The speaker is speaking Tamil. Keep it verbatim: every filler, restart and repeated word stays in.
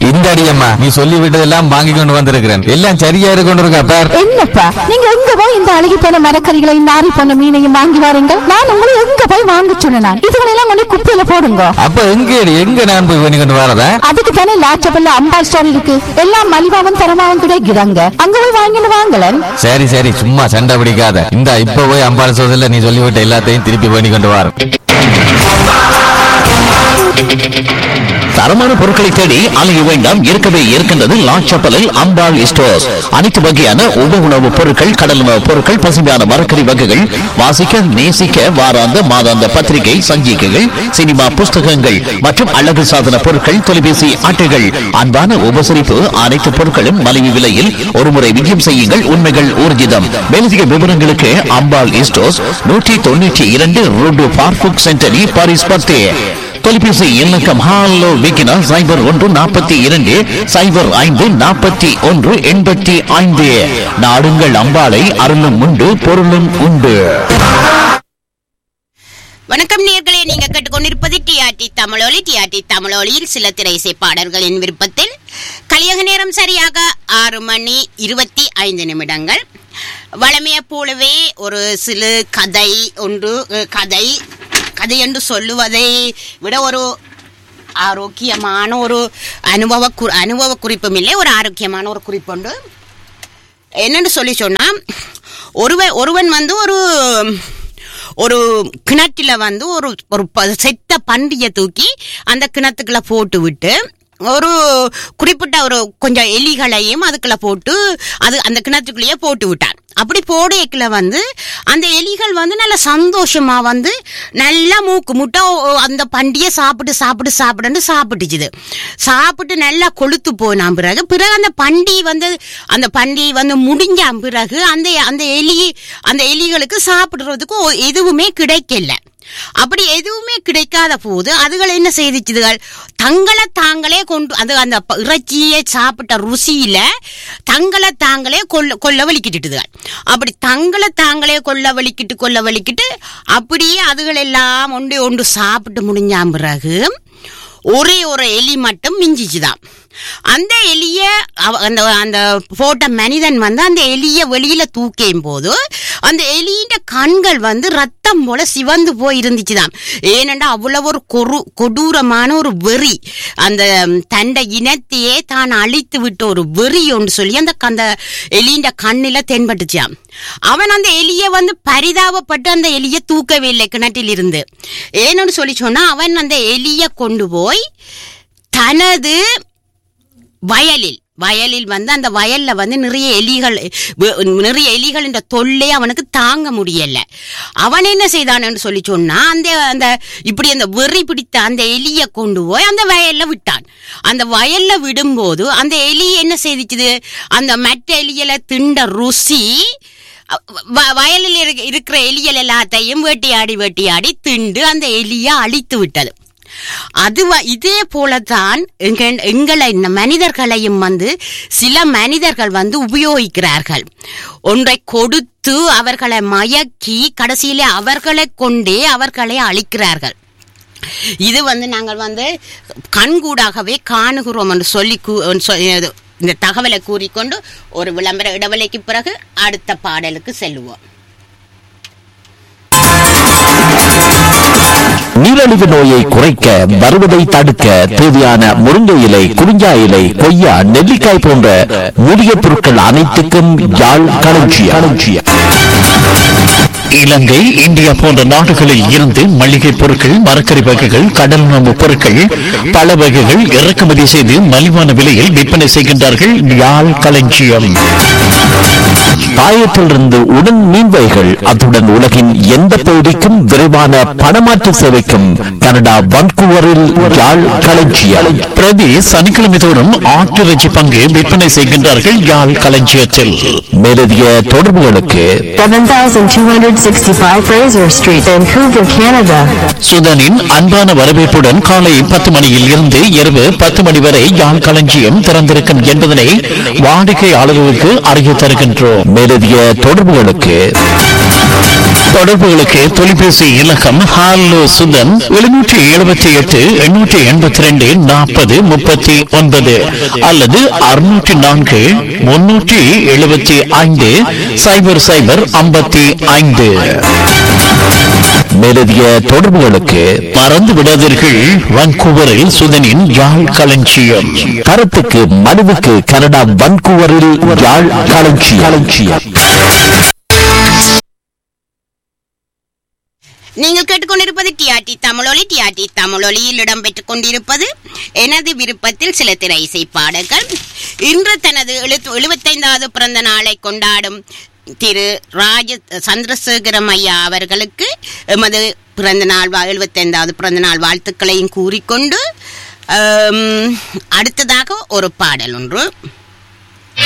இந்த அடியம்மா நீ சொல்லி விட்டதெல்லாம் வாங்கி கொண்டு வந்திருக்கிறேன். எல்லாம் சரியா இருக்கு கொண்டு இருக்கா பார். என்னப்பா நீங்க எங்க போய் இந்த அழுகி போன மரக்கறிகளை நாரி போன மீனையும் வாங்கி வாருங்க. நான் உங்களை எங்க போய் வாங்க சொன்னேன். இதுகளெல்லாம் கொண்டு குப்பையில போடுங்க. அப்ப எங்க எங்க நான் போய் பண்ணி கொண்டு வரதா? அதுக்கு தானே லாச்சபல்ல அம்பாள் ஸ்டோர் இருக்கு. எல்லாம் மலிவாவும் தரமாவும் கிடைக்கிறாங்க. அங்க போய் வாங்கிட்டு வாங்கலன். சரி சரி சும்மா சண்டை பிடிக்காத. இந்த இப்ப போய் அம்பாள் ஸ்டோர்ல நீ சொல்லிவிட்ட எல்லாத்தையும் திருப்பி பண்ணி கொண்டு வர. தரமான பொருட்களை தேடி அலைய வேண்டாம். இருக்கவே இருக்கின்றது லாச்சப்பலில் அம்பாள் ஸ்டோர்ஸ். அனைத்து வகையான உப உணவுப் பொருட்கள், கடல் உணவுப் பொருட்கள், பசுமையான மரக்கறி வகைகள், வாசிக்க நேசிக்க வாராந்த மாதாந்த பத்திரிகை சஞ்சிகைகள், சினிமா புஸ்தகங்கள் மற்றும் அழகு சாதன பொருட்கள், தொலைபேசி அட்டைகள், அன்பான உபசரிப்பு, அனைத்து பொருட்களும் மலிவு விலையில். ஒருமுறை விஜயம் செய்யுங்கள், உண்மைகள் ஊர்ஜிதம். மேலதிக விவரங்களுக்கு அம்பாள் ஸ்டோர்ஸ் நூற்றி தொண்ணூற்றி இரண்டு ரோடு பார்புக் சென்டரி பாரிஸ் பத்து. தொலைபேசி இலக்கம் ஹாலோ விக்கினா சைபர் ஒன்று நாற்பத்தி இரண்டு சைபர் ஐந்து நாற்பத்தி ஒன்று எண்பத்தி ஐந்து. நாடுங்கள் அம்பாளை, அருளும் உண்டு பொருளும் உண்டு. வணக்கம் நேயர்களே, நீங்க கேட்டுக்கொண்டிருப்பது டிஆர்டி தமிழொலி. டிஆர்டி தமிழொலியில் சில திரை இசை பாடல்களின் விருப்பத்தில் கலியக நேரம் சரியாக ஆறு மணி இருபத்தி ஐந்து நிமிடங்கள். வளமைய போலவே ஒரு சிறு கதை ஒன்று கதை கதை என்று சொல்லுவதை விட ஒரு ஆரோக்கியமான ஒரு அனுபவ அனுபவ குறிப்பும் இல்லை, ஒரு ஆரோக்கியமான ஒரு குறிப்புண்டு. என்னன்னு சொல்லி சொன்னா, ஒருவன் ஒருவன் வந்து ஒரு ஒரு கிணற்றில வந்து ஒரு ஒரு செத்த பன்றியை தூக்கி அந்த கிணத்துக்குள்ள போட்டு விட்டு ஒரு குறிப்பிட்ட ஒரு கொஞ்சம் எலிகளையும் அதுக்குள்ள போட்டு அது அந்த கிணத்துக்குள்ளேயே போட்டு விட்டான். அப்படி போடையக்குள்ள வந்து அந்த எலிகள் வந்து நல்ல சந்தோஷமா வந்து நல்லா மூக்கு முட்டை அந்த பண்டியை சாப்பிட்டு சாப்பிட்டு சாப்பிட்டு சாப்பிட்டுச்சுது. சாப்பிட்டு நல்லா கொளுத்து போன பிறகு பிறகு அந்த பண்டி வந்து அந்த பண்டி வந்து முடிஞ்ச பிறகு அந்த அந்த எலி அந்த எலிகளுக்கு சாப்பிடுறதுக்கு எதுவுமே கிடைக்கல. அப்படி எதுவுமே கிடைக்காத போது அதுகள் என்ன செய்துச்சுதுகள், தங்களை தாங்களே கொண்டு அது அந்த இறைச்சியை சாப்பிட்ட ருசியில தங்களை தாங்களே கொல்ல கொல்ல வலிக்கிட்டுதுகள். அப்படி தங்களை தாங்களே கொல்ல வலிக்கிட்டு கொல்ல வலிக்கிட்டு அப்படியே அதுகள் எல்லாம் ஒன்று ஒன்று சாப்பிட்டு முடிஞ்ச பிறகு ஒரே ஒரு எலி மட்டும் மிஞ்சிச்சுதான். அந்த எலிய அந்த அந்த போட்ட மனிதன் வந்து அந்த எலிய வெளியில தூக்கும் போது அந்த எலியின் கண்கள் வந்து ரத்தம் போல சிவந்து போய் இருந்துச்சுதான். ஏனென்றா அவ்வளவு ஒரு கொரு கொடூரமான ஒரு வெறி, அந்த தண்டை இனத்தையே தான் அழித்து விட்ட ஒரு வெறி ஒன்று சொல்லி அந்த அந்த எலியின் கண்ணில தென்பட்டுச்சான். அவன் அந்த எலிய வந்து பரிதாபப்பட்டு அந்த எலிய தூக்கவே இல்லை கிணற்றில் இருந்து. ஏன்னு சொல்லி சொன்னா, அவன் அந்த எலிய கொண்டு போய் தனது வயலில் வயலில் வந்து அந்த வயல்ல வந்து நிறைய எலிகள் நிறைய எலிகள் என்ற தொல்லை அவனுக்கு தாங்க முடியல. அவன் என்ன செய்தான்னு சொல்லி சொன்னா, அந்த அந்த இப்படி அந்த வெறி பிடித்த அந்த எலிய கொண்டு போய் அந்த வயல்ல விட்டான். அந்த வயல்ல விடும்போது அந்த எலி என்ன செய்துச்சுது, அந்த மற்ற எலியலை திண்ட ருசி வயலில் இருக்கிற எலியல் எல்லாத்தையும் வேட்டையாடி வேட்டையாடி திண்டு அந்த எலிய அழித்து விட்டது. அது இதே போலதான் எங்களை மனிதர்களையும் வந்து சில மனிதர்கள் வந்து உபயோகிக்கிறார்கள். ஒன்றை கொடுத்து அவர்களை மயக்கி கடைசியிலே அவர்களை கொண்டே அவர்களை அழிக்கிறார்கள். இது வந்து நாங்கள் வந்து கண்கூடாகவே காணுகிறோம் என்று சொல்லி இந்த தகவலை கூறிக்கொண்டு ஒரு விளம்பர இடைவெளிக்கு பிறகு அடுத்த பாடலுக்கு செல்லுவோம். நீரிழிவு நோயை குறைக்க, வருவதை தடுக்க தேவையான முருங்கை இலை, குறிஞ்சா இலை, கொய்யா, நெல்லிக்காய் போன்ற மூலிகை பொருட்கள் அனைத்துக்கும் யாழ் களஞ்சியம். இலங்கை, இந்தியா போன்ற நாடுகளில் இருந்து மளிகை பொருட்கள், மரக்கறி வகைகள், கடல் உணவு பொருட்கள், பல வகைகள் இறக்குமதி செய்து மலிவான விலையில் விற்பனை செய்கின்றார்கள். யாழ் களஞ்சியம். தாயத்திலிருந்து உடன் மீன்வைகள், அத்துடன் உலகின் எந்த பகுதிக்கும் விரைவான பணமாற்று சேவைக்கும் கனடா வன்கூவரில் யாழ் களஞ்சியம். பிரதி சனிக்கிழமை தோறும் ஆட்டிறைச்சி பங்கு விற்பனை செய்கின்றார்கள் யாழ் களஞ்சியத்தில். மேலதிக தொடர்புகளுக்கு சுதனின் அன்பான வரவேற்புடன் காலை பத்து மணியில் இருந்து இரவு பத்து மணி வரை யாழ் களஞ்சியம் திறந்திருக்கும் என்பதனை வாடிக்கையாளர்களுக்கு அறிய தருகின்றோம். மேலதிக தொடர்புகளுக்கு தொடர்புகளுக்கு தொலைபேசி இலக்கம் ஹாலோ சுதன் எழுநூற்றி எழுபத்தி எட்டு எண்ணூற்றி எண்பத்தி ரெண்டு நாற்பது முப்பத்தி ஒன்பது அல்லது அறுநூற்றி நான்கு முன்னூற்றி எழுபத்தி ஐந்து சைபர் சைபர் ஐம்பத்தி ஐந்து. மேலதிக தொடர்புகளுக்கு மறந்து விடாதீர்கள், வான்கூவரில் சுதனின் யாழ் களஞ்சியம். கருத்துக்கு மனுவுக்கு கனடா வான்கூவரில் யாழ் களஞ்சியம். நீங்கள் கேட்டுக்கொண்டிருப்பது டிஆர்டி தமிழொலி. டிஆர்டி தமிழொலியில் இடம்பெற்றுக் கொண்டிருப்பது எனது விருப்பத்தில் சில திரை இசை பாடல்கள். இன்று தனது எழுபத்தைந்தாவது பிறந்த நாளை கொண்டாடும் திரு ராஜ சந்திரசேகரம் ஐயா அவர்களுக்கு எமது பிறந்த நாள் எழுபத்தைந்தாவது பிறந்த நாள் வாழ்த்துக்களையும் கூறிக்கொண்டு அடுத்ததாக ஒரு பாடல் ஒன்று.